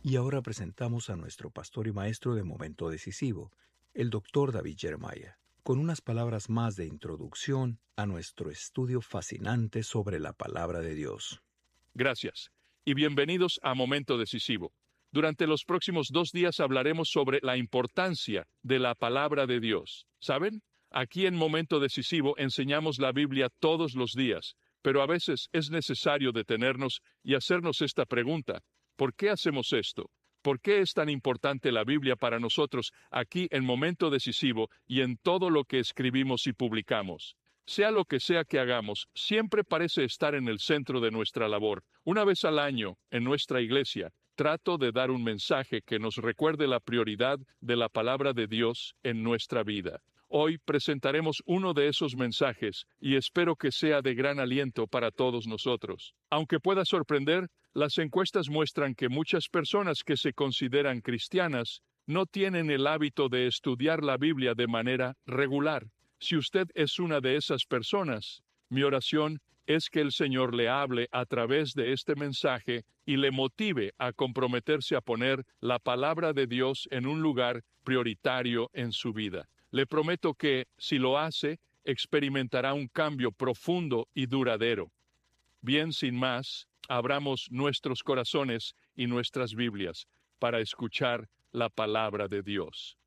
Y ahora presentamos a nuestro pastor y maestro de Momento Decisivo, el Dr. David Jeremiah, con unas palabras más de introducción a nuestro estudio fascinante sobre la palabra de Dios. Gracias, y bienvenidos a Momento Decisivo. Durante los próximos 2 días hablaremos sobre la importancia de la palabra de Dios. ¿Saben? Aquí en Momento Decisivo enseñamos la Biblia todos los días, pero a veces es necesario detenernos y hacernos esta pregunta: ¿por qué hacemos esto? ¿Por qué es tan importante la Biblia para nosotros aquí en Momento Decisivo y en todo lo que escribimos y publicamos? Sea lo que sea que hagamos, siempre parece estar en el centro de nuestra labor. Una vez al año, en nuestra iglesia, trato de dar un mensaje que nos recuerde la prioridad de la palabra de Dios en nuestra vida. Hoy presentaremos uno de esos mensajes y espero que sea de gran aliento para todos nosotros. Aunque pueda sorprender, las encuestas muestran que muchas personas que se consideran cristianas no tienen el hábito de estudiar la Biblia de manera regular. Si usted es una de esas personas, mi oración es que el Señor le hable a través de este mensaje y le motive a comprometerse a poner la palabra de Dios en un lugar prioritario en su vida. Le prometo que, si lo hace, experimentará un cambio profundo y duradero. Bien, sin más, abramos nuestros corazones y nuestras Biblias para escuchar la palabra de Dios.